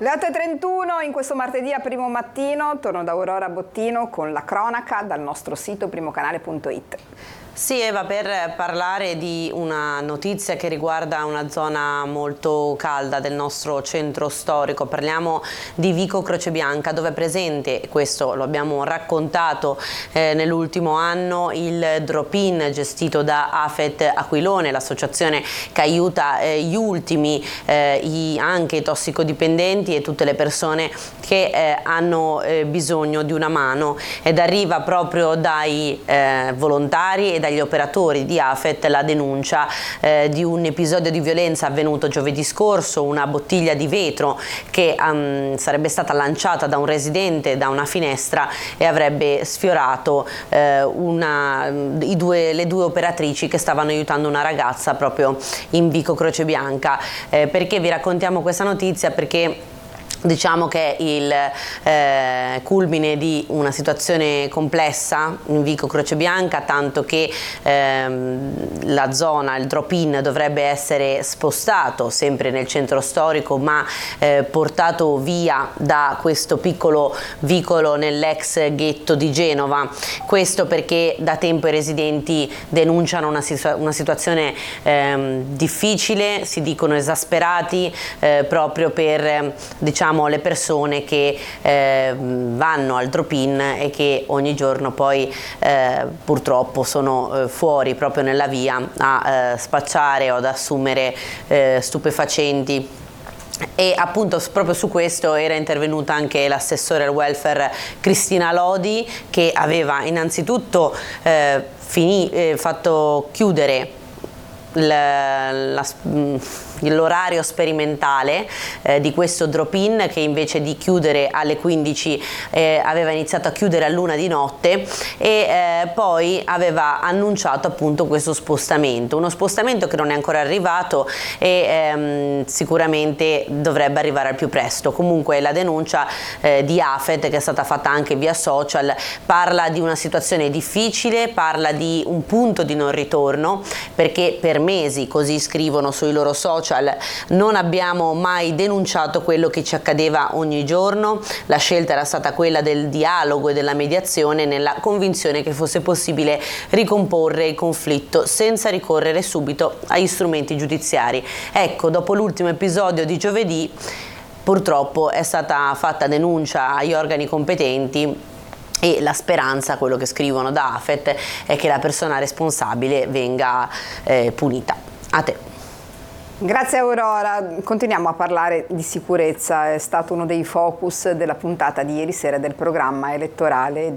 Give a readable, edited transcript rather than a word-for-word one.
Le 8:31 in questo martedì a primo mattino, torno da Aurora Bottino con la cronaca dal nostro sito primocanale.it. Sì, Eva, per parlare di una notizia che riguarda una zona molto calda del nostro centro storico, parliamo di Vico Crocebianca, dove è presente, questo lo abbiamo raccontato nell'ultimo anno, il drop-in gestito da AFET Aquilone, l'associazione che aiuta gli ultimi, anche i tossicodipendenti e tutte le persone che hanno bisogno di una mano, ed arriva proprio dai volontari e dagli operatori di AFET la denuncia di un episodio di violenza avvenuto giovedì scorso, una bottiglia di vetro che sarebbe stata lanciata da un residente da una finestra e avrebbe sfiorato le due operatrici che stavano aiutando una ragazza proprio in Vico Crocebianca. Perché vi raccontiamo questa notizia? Perché diciamo che è il culmine di una situazione complessa in Vico Crocebianca, tanto che la zona, il drop-in dovrebbe essere spostato sempre nel centro storico, ma portato via da questo piccolo vicolo nell'ex ghetto di Genova. Questo perché da tempo i residenti denunciano una situazione difficile, si dicono esasperati, proprio per, diciamo, le persone che vanno al drop-in e che ogni giorno poi purtroppo sono fuori proprio nella via a spacciare o ad assumere stupefacenti. E appunto proprio su questo era intervenuta anche l'assessore al welfare Cristina Lodi, che aveva innanzitutto fatto chiudere l'orario sperimentale di questo drop-in, che invece di chiudere alle 15 aveva iniziato a chiudere all'1 di notte, e poi aveva annunciato appunto questo spostamento, uno spostamento che non è ancora arrivato e sicuramente dovrebbe arrivare al più presto. Comunque la denuncia di AFET, che è stata fatta anche via social, parla di una situazione difficile, parla di un punto di non ritorno, perché per mesi, così scrivono sui loro social, non abbiamo mai denunciato quello che ci accadeva ogni giorno. La scelta era stata quella del dialogo e della mediazione, nella convinzione che fosse possibile ricomporre il conflitto senza ricorrere subito agli strumenti giudiziari. Ecco, dopo l'ultimo episodio di giovedì, purtroppo è stata fatta denuncia agli organi competenti, e la speranza, quello che scrivono da AFET, è che la persona responsabile venga punita. A te. Grazie Aurora, continuiamo a parlare di sicurezza, è stato uno dei focus della puntata di ieri sera del programma elettorale